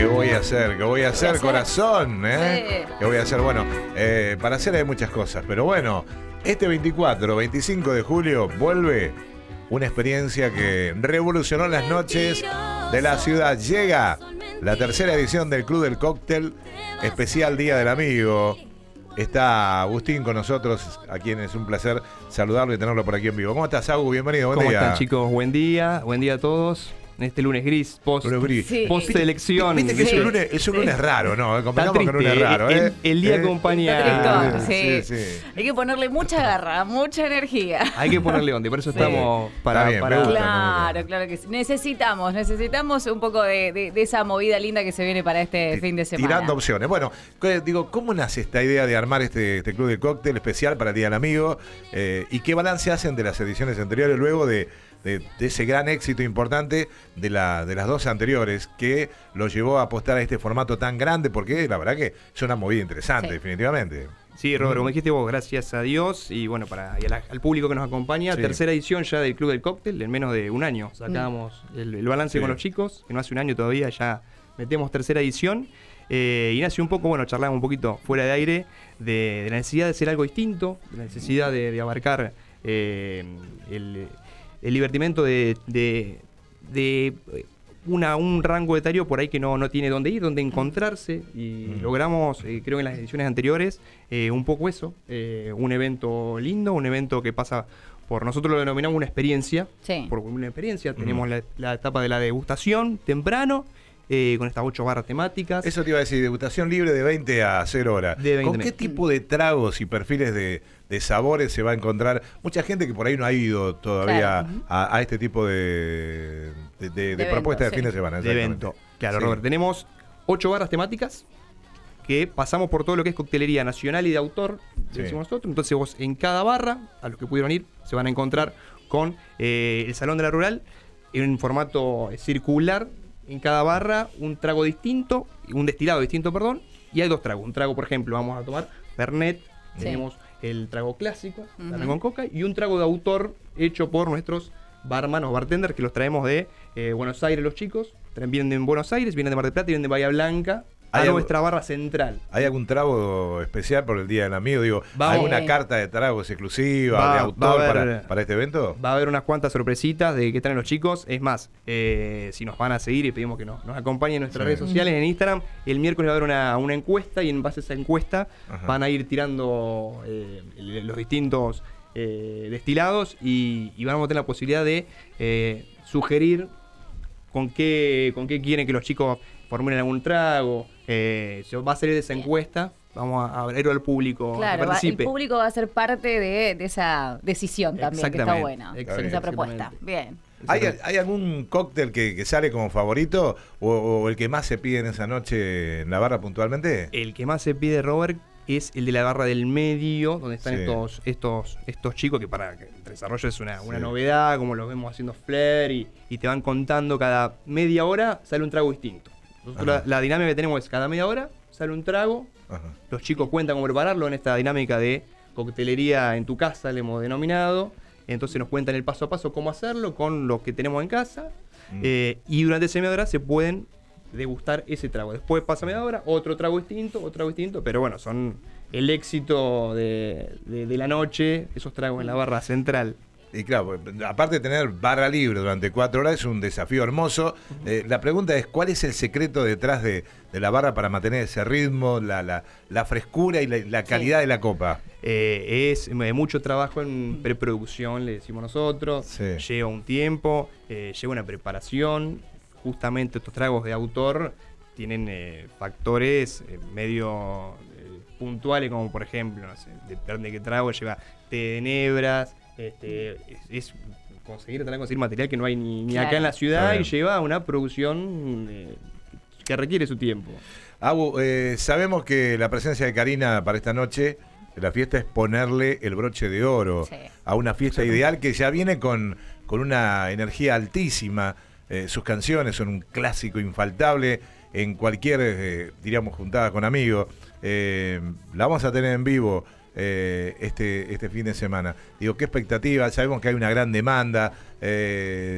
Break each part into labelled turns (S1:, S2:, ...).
S1: ¿Qué voy a hacer? ¿Qué voy a hacer, corazón?
S2: Sí.
S1: ¿Qué voy a hacer? Bueno, para hacer hay muchas cosas, pero bueno, este 24, 25 de julio vuelve una experiencia que revolucionó las noches de la ciudad. Llega la tercera edición del Club del Cóctel, especial Día del Amigo. Está Agustín con nosotros, a quien es un placer saludarlo y tenerlo por aquí en vivo. ¿Cómo estás, Agus? Bienvenido, buen día.
S3: ¿Cómo están, chicos? Buen día a todos. En este lunes gris, post selección.
S1: Viste que es un lunes raro, ¿no? Convengamos que un lunes raro,
S3: El día acompaña.
S2: Sí. Hay que ponerle mucha garra, mucha energía.
S3: Hay que ponerle onda, y por eso estamos para.
S1: Está bien, me gusta.
S2: Claro que sí. Necesitamos un poco de esa movida linda que se viene para este fin de semana.
S1: Tirando opciones. Bueno, digo, ¿cómo nace esta idea de armar este Club de Cóctel especial para el Día del Amigo? ¿Y qué balance hacen de las ediciones anteriores luego de ese gran éxito importante de las dos anteriores que lo llevó a apostar a este formato tan grande? Porque la verdad que es una movida interesante, definitivamente.
S3: Sí, Robert, como dijiste vos, gracias a Dios y bueno, al público que nos acompaña, tercera edición ya del Club del Cóctel, en menos de un año sacábamos el balance con los chicos, que no hace un año todavía ya metemos tercera edición. Y nació un poco, bueno, charlamos un poquito fuera de aire de la necesidad de hacer algo distinto, de la necesidad de abarcar el divertimento de un rango etario por ahí que no tiene dónde ir, dónde encontrarse, y logramos, creo que en las ediciones anteriores, un poco eso, un evento lindo, un evento que pasa por, nosotros lo denominamos una experiencia, por una experiencia, tenemos la etapa de la degustación temprano, con estas 8 barras temáticas. Eso
S1: te iba a decir, degustación libre de 20 a 0 horas. ¿Con qué tipo de tragos y perfiles de sabores se va a encontrar? Mucha gente que por ahí no ha ido todavía a este tipo de propuestas de fin de semana.
S3: De evento. Claro, Robert. Tenemos 8 barras temáticas que pasamos por todo lo que es coctelería nacional y de autor, decimos nosotros. Entonces vos en cada barra, a los que pudieron ir, se van a encontrar con el Salón de la Rural en un formato circular. En cada barra un trago distinto, un destilado distinto, perdón, y hay 2 tragos. Un trago, por ejemplo, vamos a tomar Fernet, tenemos el trago clásico, Fernet con coca, y un trago de autor hecho por nuestros barmanos, bartenders, que los traemos de Buenos Aires, los chicos. Vienen de Buenos Aires, vienen de Mar del Plata y vienen de Bahía Blanca. A nuestra barra central.
S1: ¿Hay algún trago especial por el Día del Amigo? Digo, ¿alguna carta de tragos exclusiva, de autor para este evento?
S3: Va a haber unas cuantas sorpresitas de qué traen los chicos. Es más, si nos van a seguir y pedimos que nos acompañen en nuestras redes sociales, en Instagram, el miércoles va a haber una encuesta y en base a esa encuesta van a ir tirando los distintos destilados y vamos a tener la posibilidad de sugerir con qué quieren que los chicos formulen algún trago. Se va a salir de esa encuesta, vamos a abrirlo al público.
S2: Claro, el público va a ser parte de esa decisión también, que está buena, esa propuesta. Bien.
S1: ¿Hay algún cóctel que sale como favorito o el que más se pide en esa noche en la barra puntualmente?
S3: El que más se pide, Robert, es el de la barra del medio, donde están estos chicos que para el desarrollo es una novedad, como los vemos haciendo flair y te van contando cada media hora sale un trago distinto. Nosotros la dinámica que tenemos es cada media hora sale un trago, los chicos cuentan cómo prepararlo en esta dinámica de coctelería en tu casa, le hemos denominado, entonces nos cuentan el paso a paso cómo hacerlo con lo que tenemos en casa, y durante esa media hora se pueden degustar ese trago. Después pasa media hora, otro trago distinto, pero bueno, son el éxito de la noche, esos tragos en la barra central.
S1: Y claro, aparte de tener barra libre durante 4 horas, es un desafío hermoso. La pregunta es, ¿cuál es el secreto detrás de la barra para mantener ese ritmo, la frescura y la calidad de la copa?
S3: Es mucho trabajo en preproducción, le decimos nosotros. Lleva un tiempo, lleva una preparación. Justamente estos tragos de autor tienen factores medio puntuales, como por ejemplo, no sé, depende de qué trago, lleva té de nebras. Es conseguir material que no hay ni acá en la ciudad, y lleva una producción que requiere su tiempo.
S1: Agu, sabemos que la presencia de Karina para esta noche, la fiesta, es ponerle el broche de oro a una fiesta ideal que ya viene con una energía altísima. Sus canciones son un clásico infaltable en cualquier, diríamos, juntada con amigos. La vamos a tener en vivo este fin de semana. Digo, ¿qué expectativas? Sabemos que hay una gran demanda.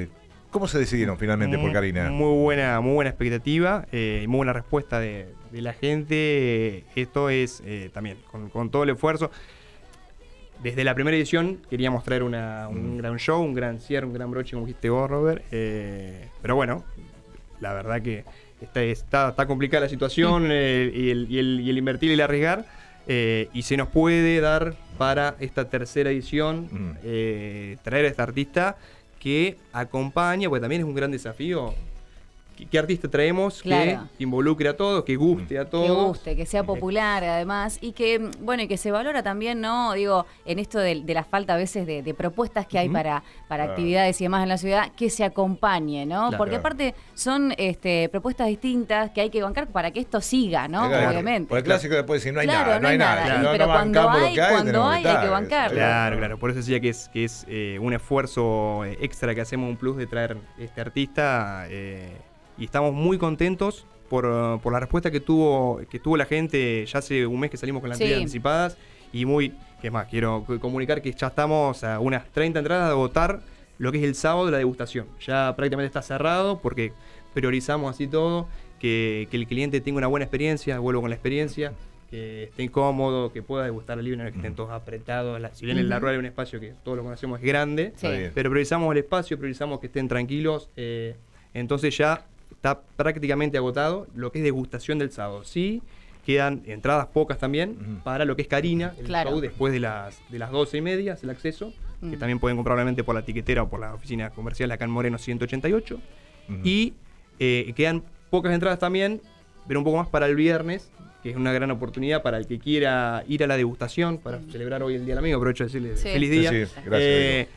S1: ¿Cómo se decidieron finalmente por Karina?
S3: Muy buena expectativa y muy buena respuesta de la gente. Esto es también con todo el esfuerzo. Desde la primera edición queríamos traer un gran show, un gran cierre, un gran broche, como dijiste vos, Robert. Pero bueno, la verdad que está complicada la situación y el invertir y el arriesgar. Y se nos puede dar para esta tercera edición traer a esta artista que acompaña, porque también es un gran desafío. ¿Qué artista traemos que involucre a todos, que guste a todos?
S2: Que guste, que sea popular además y que, bueno, y que se valora también, ¿no? Digo, en esto de la falta a veces de propuestas que hay para actividades y demás en la ciudad, que se acompañe, ¿no?
S3: Claro.
S2: Porque aparte son propuestas distintas que hay que bancar para que esto siga, ¿no?
S1: Claro.
S2: Obviamente.
S1: Por el clásico después decir, no hay
S2: Claro,
S1: nada, no hay nada.
S2: Claro.
S1: No,
S2: Pero
S1: no
S2: cuando
S1: bancamos lo
S2: hay que bancarlo.
S3: Claro. Por eso decía que es un esfuerzo extra que hacemos, un plus de traer este artista. Y estamos muy contentos por la respuesta que tuvo la gente. Ya hace un mes que salimos con las entradas anticipadas. Y ¿qué más? Quiero comunicar que ya estamos a unas 30 entradas de agotar lo que es el sábado de la degustación. Ya prácticamente está cerrado porque priorizamos así todo, que el cliente tenga una buena experiencia, vuelvo con la experiencia, que esté cómodo, que pueda degustar libre, no que estén todos apretados. Si bien en la rueda hay un espacio que todos lo conocemos es grande, pero priorizamos el espacio, priorizamos que estén tranquilos. Entonces ya está prácticamente agotado lo que es degustación del sábado. Sí, quedan entradas pocas también para lo que es Karina, el show después de las 12:30, es el acceso, que también pueden comprar obviamente por la tiquetera o por la oficina comercial acá en Moreno 188. Y quedan pocas entradas también, pero un poco más para el viernes, que es una gran oportunidad para el que quiera ir a la degustación, para celebrar hoy el Día del Amigo. Aprovecho de decirle feliz día.
S1: Sí, gracias.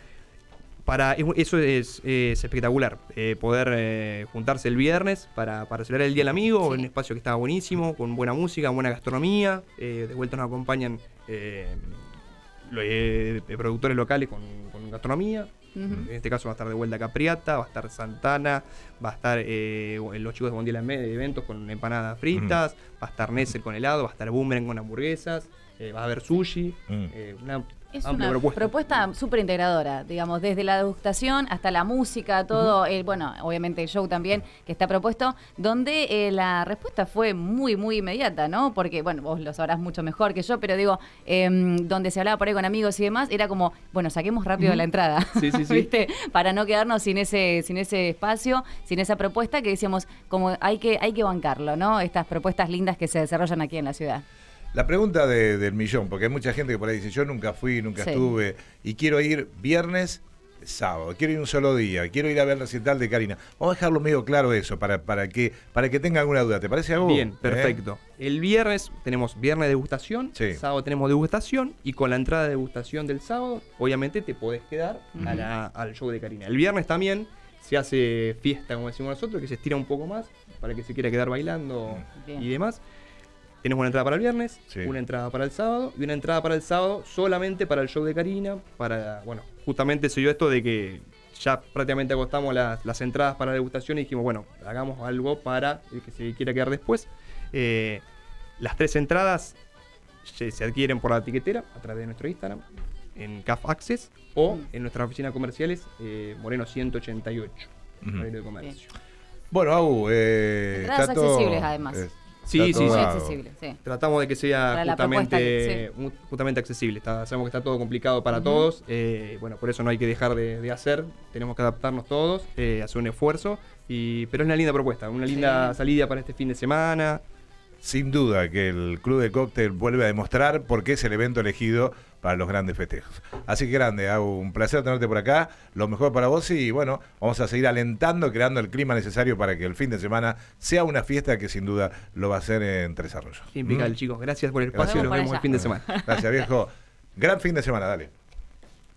S3: Eso es espectacular, poder juntarse el viernes para celebrar el Día del Amigo, en un espacio que estaba buenísimo, con buena música, buena gastronomía. De vuelta nos acompañan productores locales con gastronomía. En este caso va a estar de vuelta Capriata, va a estar Santana, va a estar los chicos de Mondial de Eventos con empanadas fritas, va a estar Nessel con helado, va a estar Boomerang con hamburguesas, va a haber sushi,
S2: es una propuesta súper integradora, digamos, desde la degustación hasta la música, todo, bueno, obviamente el show también que está propuesto, donde la respuesta fue muy, muy inmediata, ¿no? Porque, bueno, vos lo sabrás mucho mejor que yo, pero digo, donde se hablaba por ahí con amigos y demás, era como, bueno, saquemos rápido la entrada, ¿viste? Para no quedarnos sin ese espacio, sin esa propuesta que decíamos, como hay que bancarlo, ¿no? Estas propuestas lindas que se desarrollan aquí en la ciudad.
S1: La pregunta del millón, porque hay mucha gente que por ahí dice, yo nunca fui, nunca estuve, y quiero ir viernes, sábado, quiero ir un solo día, quiero ir a ver el recital de Karina. Vamos a dejarlo medio claro eso, para que tenga alguna duda. ¿Te parece algo?
S3: Bien, perfecto. El viernes tenemos viernes de degustación, sábado tenemos degustación, y con la entrada de degustación del sábado, obviamente te podés quedar al show de Karina. El viernes también se hace fiesta, como decimos nosotros, que se estira un poco más, para que se quiera quedar bailando y demás. Tenemos una entrada para el viernes, una entrada para el sábado y una entrada para el sábado solamente para el show de Karina. Justamente se dio esto de que ya prácticamente agotamos las entradas para la degustación y dijimos, bueno, hagamos algo para el que se quiera quedar después. Las 3 entradas se adquieren por la tiquetera a través de nuestro Instagram, en CAF Access o en nuestras oficinas comerciales, Moreno 188, Moreno de Comercio.
S1: Bueno, Agu,
S2: entradas accesibles además.
S3: Sí.
S2: Accesible, sí.
S3: Tratamos de que sea justamente accesible. Sabemos que está todo complicado para todos. Por eso no hay que dejar de hacer. Tenemos que adaptarnos todos, hacer un esfuerzo. Pero es una linda propuesta, una linda salida para este fin de semana.
S1: Sin duda que el Club de Cóctel vuelve a demostrar por qué es el evento elegido para los grandes festejos. Así que grande, Agu, un placer tenerte por acá, lo mejor para vos y bueno, vamos a seguir alentando, creando el clima necesario para que el fin de semana sea una fiesta que sin duda lo va a hacer en Tres Arroyos.
S3: Impecable, chicos. Gracias por el espacio y nos vemos el fin de semana.
S1: Gracias, viejo. Gran fin de semana, dale.